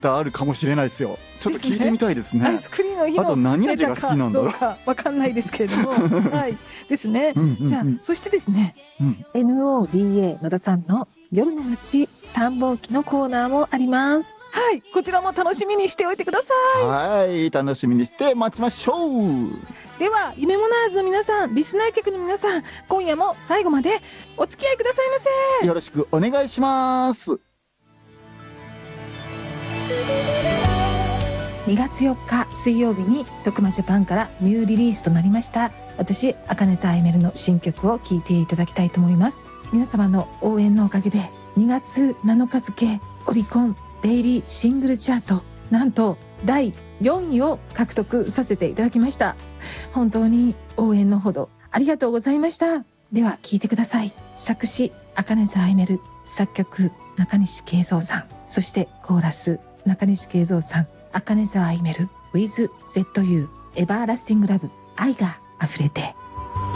タあるかもしれないですよ。ちょっと聞いてみたいですね。 アイスクリームの日のあと何味が好きなんだろう。 どうかわかんないですけれども、はいですね。じゃあそしてですね、NODA 野田さんの夜の街探訪記のコーナーもあります。はい、こちらも楽しみにしておいてください。 はい、楽しみにして待ちましょう。 では夢モナーズの皆さん、リスナー客の皆さん、今夜も最後までお付き合いくださいませ。 よろしくお願いします。 2月4日水曜日に徳間ジャパンからニューリリースとなりました私茜ツアイメルの新曲を聴いていただきたいと思います。皆様の応援のおかげで2月7日付オリコンデイリーシングルチャートなんと第4位を獲得させていただきました。本当に応援のほどありがとうございました。では聴いてください。作詞茜ツアイメル、作曲中西慶三さん、そしてコーラス中西慶三さん、茜ツアイメル with ZU エバーラスティングラブ愛が溢れて。